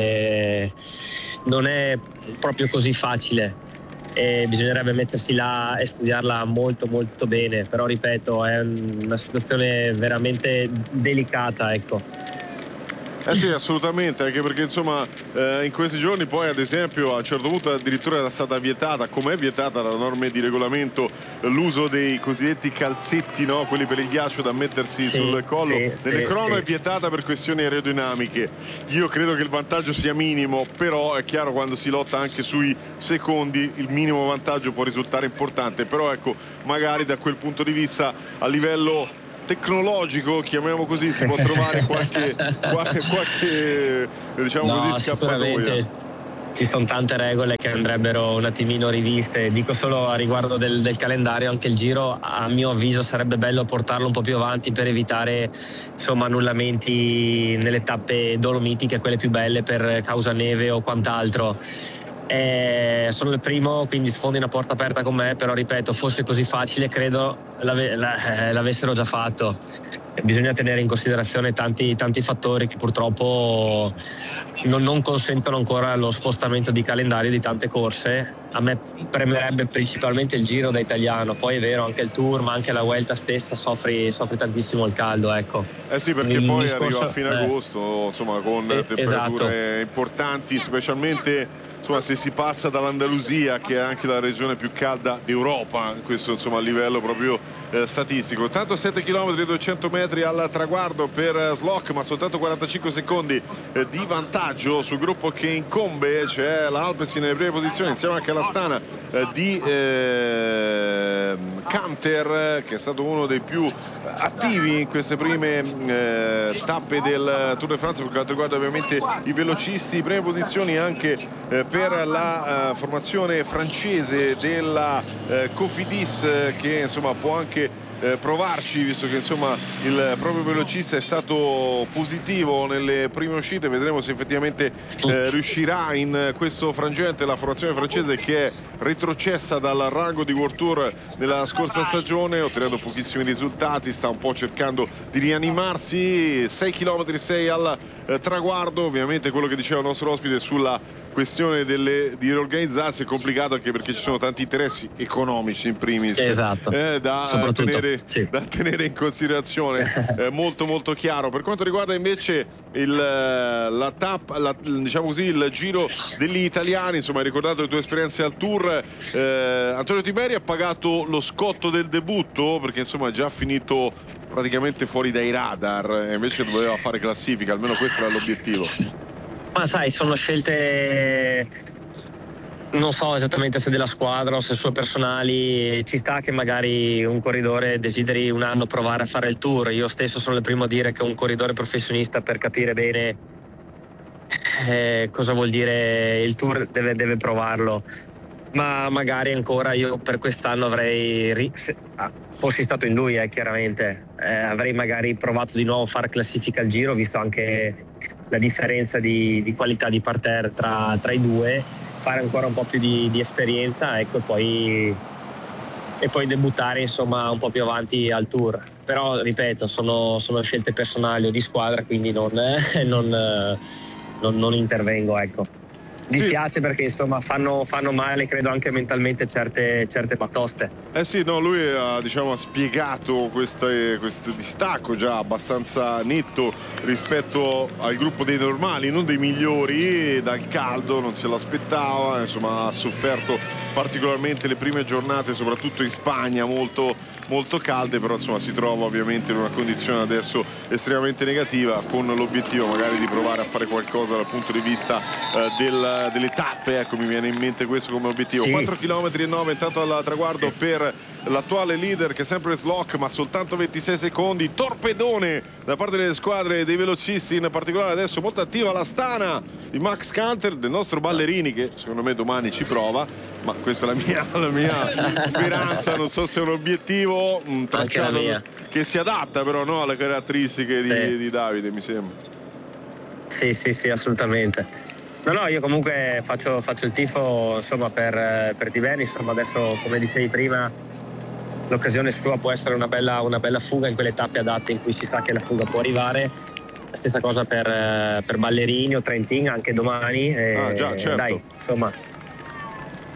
non è proprio così facile, e bisognerebbe mettersi là e studiarla molto molto bene, però ripeto, è una situazione veramente delicata, ecco. Sì, assolutamente, anche perché insomma in questi giorni poi ad esempio a un certo punto addirittura era stata vietata, come è vietata da norme di regolamento, l'uso dei cosiddetti calzetti, no? Quelli per il ghiaccio da mettersi sul collo. Nelle crono è vietata per questioni aerodinamiche. Io credo che il vantaggio sia minimo, però è chiaro, quando si lotta anche sui secondi il minimo vantaggio può risultare importante, però ecco, magari da quel punto di vista a livello tecnologico, chiamiamo così, si può trovare qualche diciamo così, scappatoia. Ci sono tante regole che andrebbero un attimino riviste. Dico solo a riguardo del calendario, anche il Giro a mio avviso sarebbe bello portarlo un po' più avanti per evitare insomma annullamenti nelle tappe dolomitiche, quelle più belle per causa neve o quant'altro. Sono il primo, quindi sfondi una porta aperta con me, però ripeto, fosse così facile credo l'avessero già fatto. Bisogna tenere in considerazione tanti fattori che purtroppo non consentono ancora lo spostamento di calendario di tante corse. A me premerebbe principalmente il Giro da italiano, poi è vero anche il Tour, ma anche la Vuelta stessa soffre tantissimo il caldo, ecco. Sì, perché poi arriva a fine agosto, insomma, con temperature importanti, specialmente insomma se si passa dall'Andalusia, che è anche la regione più calda d'Europa, questo insomma a livello proprio statistico. Tanto 7 km e 200 metri al traguardo per Slock, ma soltanto 45 secondi di vantaggio sul gruppo che incombe. C'è la Alpecin nelle prime posizioni insieme anche all'Astana di Canter, che è stato uno dei più attivi in queste prime tappe del Tour de France per quanto riguarda ovviamente i velocisti. Prime posizioni anche per la formazione francese della Cofidis, che insomma può anche provarci, visto che insomma il proprio velocista è stato positivo nelle prime uscite. Vedremo se effettivamente riuscirà in questo frangente la formazione francese, che è retrocessa dal rango di World Tour nella scorsa stagione, ottenendo pochissimi risultati, sta un po' cercando di rianimarsi. 6 km 6 al traguardo. Ovviamente quello che diceva il nostro ospite sulla questione di riorganizzarsi è complicato, anche perché ci sono tanti interessi economici in primis, da tenere in considerazione. Molto molto chiaro. Per quanto riguarda invece diciamo così, il Giro degli italiani, insomma hai ricordato le tue esperienze al Tour. Antonio Tiberi ha pagato lo scotto del debutto, perché insomma è già finito praticamente fuori dai radar, e invece doveva fare classifica, almeno questo era l'obiettivo. Ma sai, sono scelte, non so esattamente se della squadra o se sue personali. Ci sta che magari un corridore desideri un anno provare a fare il Tour. Io stesso sono il primo a dire che un corridore professionista, per capire bene cosa vuol dire il Tour, deve provarlo. Ma magari ancora io per quest'anno avrei, fossi stato in lui chiaramente, avrei magari provato di nuovo a fare classifica al Giro, visto anche la differenza di qualità di parterre tra i due, fare ancora un po' più di esperienza, ecco, e poi debuttare insomma un po' più avanti al Tour. Però ripeto, sono scelte personali o di squadra, quindi non intervengo, ecco. Dispiace perché insomma fanno male, credo, anche mentalmente certe batoste. Sì, no, lui ha spiegato questo distacco già abbastanza netto rispetto al gruppo dei normali, non dei migliori. Dal caldo non se l'aspettava, insomma ha sofferto particolarmente le prime giornate, soprattutto in Spagna, molto molto calde, però insomma si trova ovviamente in una condizione adesso estremamente negativa, con l'obiettivo magari di provare a fare qualcosa dal punto di vista delle tappe. Ecco, mi viene in mente questo come obiettivo. 4 km e 9 intanto al traguardo per l'attuale leader, che è sempre Slock, ma soltanto 26 secondi. Torpedone da parte delle squadre dei velocisti, in particolare adesso molto attiva l'Astana di Max Canter, del nostro Ballerini, che secondo me domani ci prova, ma questa è la mia speranza. Non so se è un obiettivo, un tracciato che si adatta però alle caratteristiche di Davide, mi sembra. Sì, assolutamente. No, io comunque faccio il tifo insomma per Tiberi. Insomma, adesso, come dicevi prima, l'occasione sua può essere una bella fuga in quelle tappe adatte in cui si sa che la fuga può arrivare. La stessa cosa per Ballerini o Trentin anche domani. Già, certo. Dai, insomma.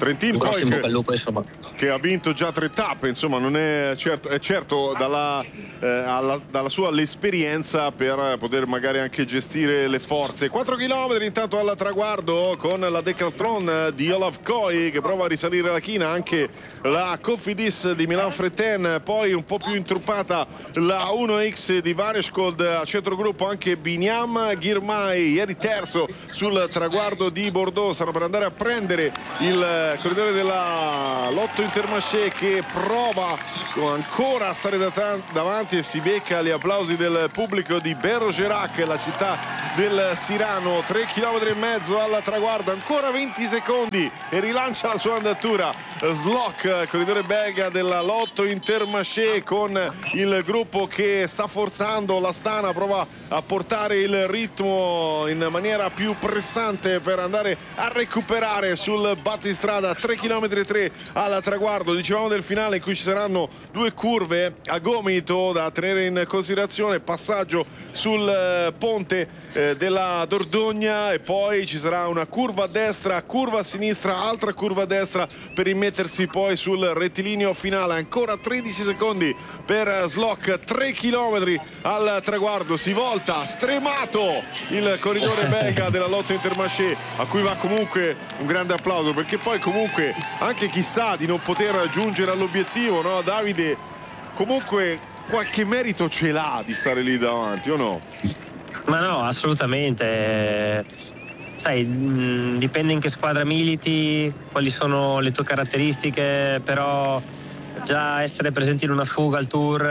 Trentin un grosso poi in bocca al lupo, insomma. che ha vinto già 3 tappe, insomma non è certo dalla sua l'esperienza per poter magari anche gestire le forze. 4 km intanto al traguardo con la Decathlon di Olaf Koy che prova a risalire la china, anche la Cofidis di Milan Fretten, poi un po' più intruppata la 1X di Varescold, a centrogruppo anche Binyam Girmay, ieri terzo sul traguardo di Bordeaux, stanno per andare a prendere il corridore della Lotto Intermarché che prova ancora a stare davanti e si becca gli applausi del pubblico di Bergerac, la città del Sirano. 3 km e mezzo al traguardo, ancora 20 secondi e rilancia la sua andatura Slok, corridore belga della Lotto Intermarché, con il gruppo che sta forzando. l'Astana prova a portare il ritmo in maniera più pressante per andare a recuperare sul battistrada. 3 km e 3 al traguardo, dicevamo del finale in cui ci saranno 2 curve a gomito da tenere in considerazione, passaggio sul ponte della Dordogne e poi ci sarà una curva a destra, curva a sinistra, altra curva a destra per immettersi poi sul rettilineo finale. Ancora 13 secondi per Slok, 3 km al traguardo, si volta stremato il corridore belga della Lotto Intermarché, a cui va comunque un grande applauso, perché poi comunque anche chissà di non poter giungere all'obiettivo, no Davide? Comunque qualche merito ce l'ha di stare lì davanti, o no? Ma no, assolutamente. Sai, dipende in che squadra militi, quali sono le tue caratteristiche, però già essere presenti in una fuga al Tour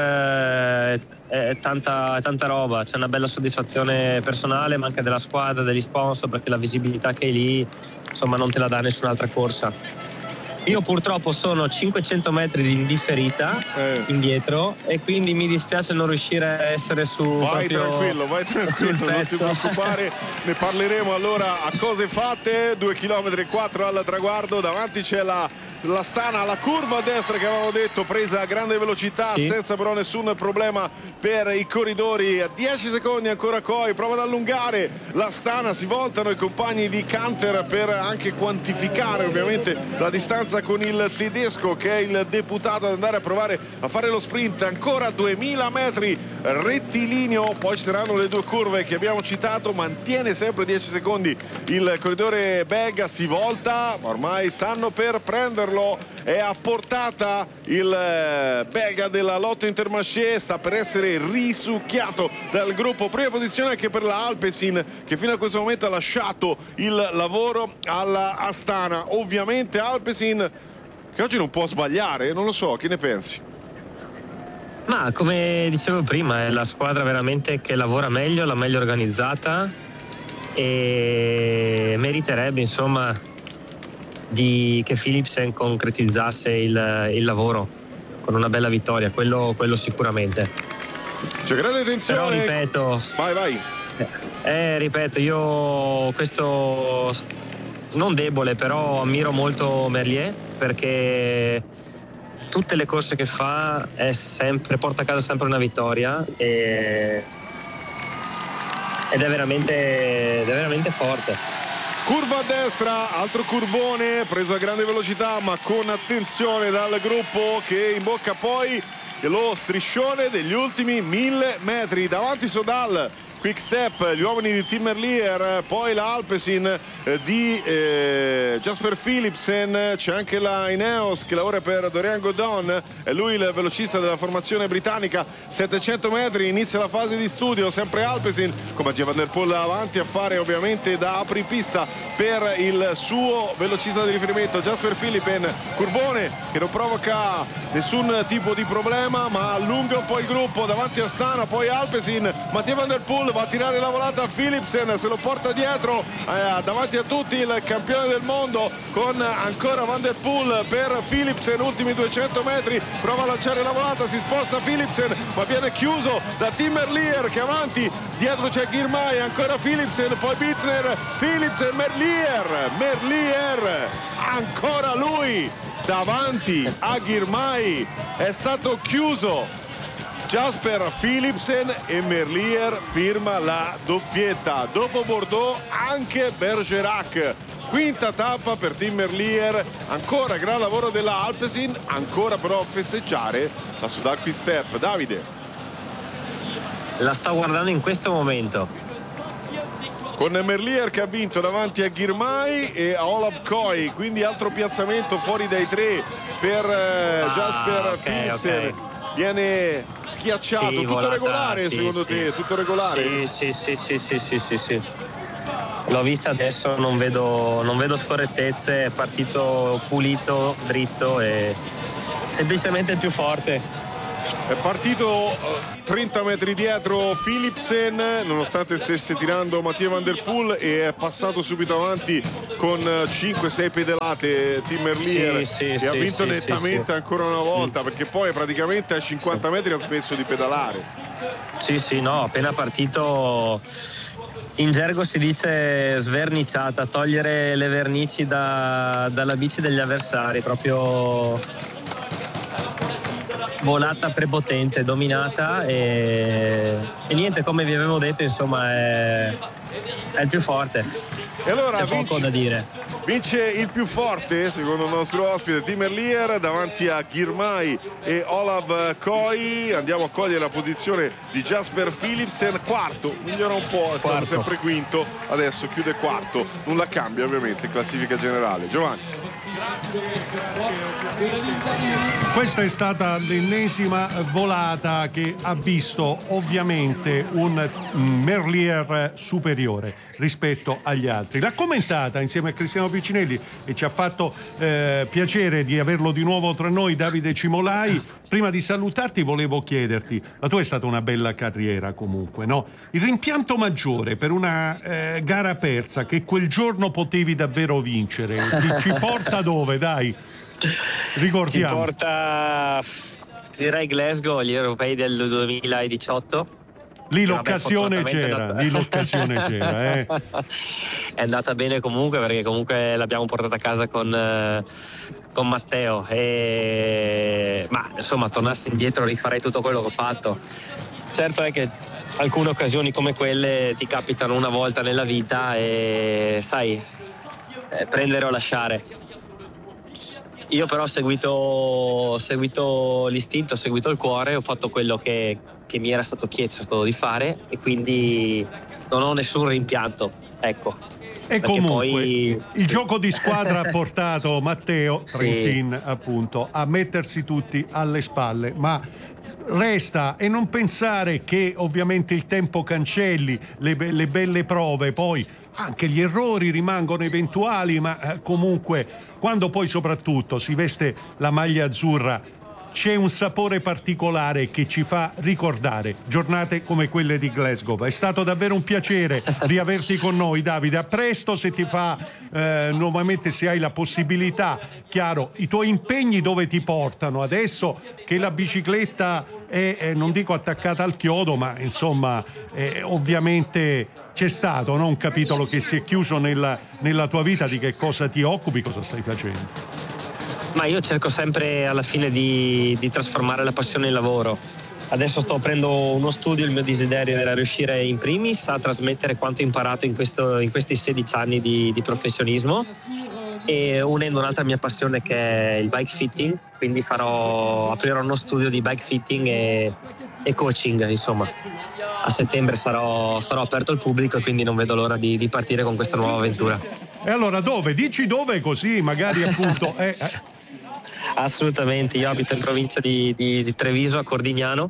è tanta roba. C'è una bella soddisfazione personale, ma anche della squadra, degli sponsor, perché la visibilità che hai lì, insomma, non te la dà nessun'altra corsa. Io purtroppo sono 500 metri di indifferita indietro e quindi mi dispiace non riuscire a essere vai tranquillo, non ti preoccupare, ne parleremo allora a cose fatte. 2 km e 4 al traguardo, davanti c'è l'Astana, la curva a destra che avevamo detto presa a grande velocità, sì, senza però nessun problema per i corridori. A 10 secondi ancora Koy, prova ad allungare l'Astana, si voltano i compagni di Canter per anche quantificare ovviamente la distanza con il tedesco che è il deputato ad andare a provare a fare lo sprint. Ancora 2000 metri rettilineo, poi ci saranno le 2 curve che abbiamo citato, mantiene sempre 10 secondi il corridore belga, si volta, ormai stanno per prenderlo, è a portata il belga della Lotto Intermarché, sta per essere risucchiato dal gruppo. Prima posizione anche per la Alpecin che fino a questo momento ha lasciato il lavoro alla Astana. Ovviamente Alpecin che oggi non può sbagliare, non lo so, che ne pensi? Ma come dicevo prima, è la squadra veramente che lavora meglio, la meglio organizzata, e meriterebbe insomma che Philipsen concretizzasse il lavoro con una bella vittoria, quello sicuramente. C'è grande tensione. Però ripeto, ripeto, io questo non debole, però ammiro molto Merlier, perché tutte le corse che fa porta a casa sempre una vittoria ed è veramente forte. Curva a destra, altro curvone preso a grande velocità ma con attenzione dal gruppo che imbocca poi lo striscione degli ultimi 1000 metri. Davanti Sodal, Quick Step, gli uomini di Tim Merlier, poi la Alpecin di Jasper Philipsen, c'è anche la Ineos che lavora per Dorian Godon, è lui il velocista della formazione britannica. 700 metri, inizia la fase di studio, sempre Alpecin con Mathieu van der Poel avanti a fare ovviamente da apripista per il suo velocista di riferimento Jasper Philipsen. Curvone che non provoca nessun tipo di problema ma allunga un po' il gruppo, davanti a Astana, poi Alpecin, Mathieu van der Poel va a tirare la volata a Philipsen, se lo porta dietro davanti a tutti il campione del mondo, con ancora Van der Poel per Philipsen. Ultimi 200 metri, prova a lanciare la volata, si sposta Philipsen ma viene chiuso da Tim Merlier che avanti, dietro c'è Girmay, ancora Philipsen, poi Bittner, Philipsen, Merlier, ancora lui davanti a Girmay, è stato chiuso Jasper Philipsen e Merlier firma la doppietta. Dopo Bordeaux anche Bergerac quinta tappa per Tim Merlier, ancora gran lavoro della Alpecin, ancora però a festeggiare la Soudal Quick Step. Davide, la sto guardando in questo momento, con Merlier che ha vinto davanti a Girmay e a Olav Koy, quindi altro piazzamento fuori dai tre per Jasper Philipsen. Okay. Viene schiacciato, sì, tutto volata, regolare, sì, secondo sì, te? Tutto regolare? Sì. L'ho vista adesso, non vedo scorrettezze, è partito pulito, dritto e semplicemente il più forte. È partito 30 metri dietro Philipsen, nonostante stesse tirando Mathieu Van Der Poel, e è passato subito avanti con 5-6 pedalate Tim Merlier, e ha vinto nettamente ancora una volta, perché poi praticamente a 50 metri ha smesso di pedalare. No, appena partito, in gergo si dice sverniciata, togliere le vernici dalla bici degli avversari, proprio volata prepotente, dominata e niente, come vi avevo detto, insomma è il più forte. E allora c'è poco da dire. Vince il più forte, secondo il nostro ospite, Tim Merlier, davanti a Girmay e Olav Koy. Andiamo a cogliere la posizione di Jasper Philipsen, quarto, migliora un po', è stato sempre quinto, adesso chiude quarto, nulla cambia ovviamente in classifica generale. Giovanni. Questa è stata l'ennesima volata che ha visto ovviamente un Merlier superiore rispetto agli altri. L'ha commentata insieme a Cristiano Piccinelli e ci ha fatto piacere di averlo di nuovo tra noi, Davide Cimolai. Prima di salutarti volevo chiederti, la tua è stata una bella carriera comunque, no? Il rimpianto maggiore per una gara persa che quel giorno potevi davvero vincere, ci porta dove, dai? Ricordiamo. Ci porta, direi, Glasgow, gli europei del 2018. Lì l'occasione c'era, È andata bene comunque, perché comunque l'abbiamo portata a casa con Matteo, ma insomma, tornassi indietro rifarei tutto quello che ho fatto. Certo è che alcune occasioni come quelle ti capitano una volta nella vita e sai, prendere o lasciare. Io però ho seguito l'istinto, ho seguito il cuore, ho fatto quello che mi era stato chiesto di fare e quindi non ho nessun rimpianto, ecco. E comunque il gioco di squadra ha portato Matteo Trentin appunto a mettersi tutti alle spalle, ma resta, e non pensare che ovviamente il tempo cancelli le belle prove, poi anche gli errori rimangono eventuali, ma comunque quando poi soprattutto si veste la maglia azzurra c'è un sapore particolare che ci fa ricordare giornate come quelle di Glasgow. È stato davvero un piacere riaverti con noi, Davide. A presto, se ti fa nuovamente, se hai la possibilità. Chiaro, i tuoi impegni dove ti portano adesso che la bicicletta è non dico attaccata al chiodo, ma insomma ovviamente c'è stato, no? Un capitolo che si è chiuso nella tua vita. Di che cosa ti occupi, cosa stai facendo? Ma io cerco sempre alla fine di trasformare la passione in lavoro. Adesso sto aprendo uno studio, il mio desiderio era riuscire in primis a trasmettere quanto imparato in questi 16 anni di professionismo, e unendo un'altra mia passione che è il bike fitting, quindi aprirò uno studio di bike fitting e coaching, insomma. A settembre sarò aperto al pubblico e quindi non vedo l'ora di partire con questa nuova avventura. E allora dove? Dici dove, così magari appunto Assolutamente, io abito in provincia di Treviso, a Cordignano,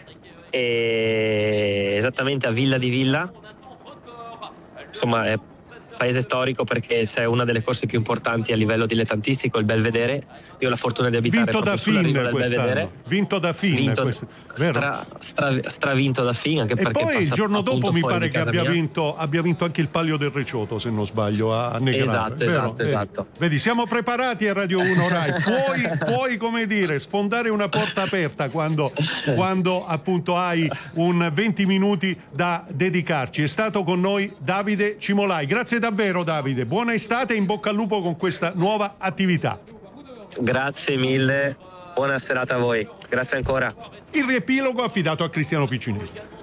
e esattamente a Villa di Villa, insomma è paese storico perché c'è una delle corse più importanti a livello dilettantistico, il Belvedere. Io ho la fortuna di abitare proprio sulla riva del Belvedere. Vinto da Fin, stravinto da Fin, anche e perché poi il giorno dopo mi pare che abbia mia. vinto anche il Palio del Reciotto, se non sbaglio, a Negrano. Esatto. Vedi, siamo preparati a Radio 1 Rai. Puoi come dire, sfondare una porta aperta quando appunto hai un 20 minuti da dedicarci. È stato con noi Davide Cimolai. Grazie davvero, Davide. Buona estate e in bocca al lupo con questa nuova attività. Grazie mille, buona serata a voi. Grazie ancora. Il riepilogo affidato a Cristiano Piccinelli.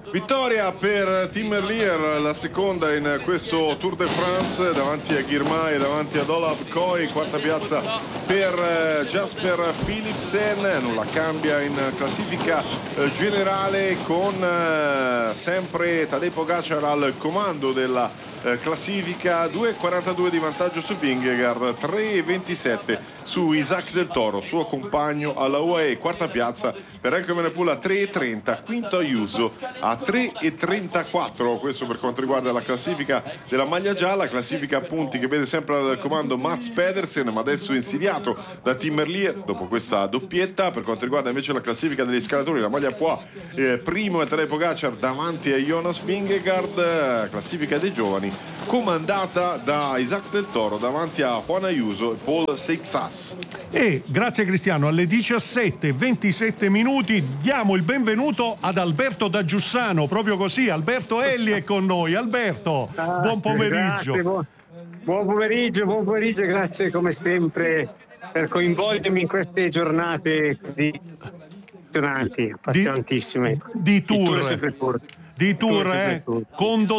Vittoria per Tim Merlier, la seconda in questo Tour de France, davanti a Girmay e davanti ad Olav Koy. Quarta piazza per Jasper Philipsen, non la cambia in classifica generale, con sempre Tadej Pogacar al comando della classifica. 2,42 di vantaggio su Vingegaard, 3,27 su Isaac Del Toro, suo compagno alla UAE. Quarta piazza per Remco Evenepoel a 3,30, quinto Ayuso a 3,34. Questo per quanto riguarda la classifica della maglia gialla, classifica a punti che vede sempre al comando Mats Pedersen, ma adesso insidiato da Tim Merlier dopo questa doppietta. Per quanto riguarda invece la classifica degli scalatori, la maglia qua primo è Tadej Pogacar davanti a Jonas Vingegaard. Classifica dei giovani comandata da Isaac Del Toro davanti a Juan Ayuso e Paul Seixas. E grazie Cristiano, alle 17:27 diamo il benvenuto ad Alberto da Giussano, proprio così. Alberto Elli è con noi. Alberto, buon pomeriggio. Grazie, buon pomeriggio, grazie come sempre per coinvolgermi in queste giornate così appassionantissime di tour, condotto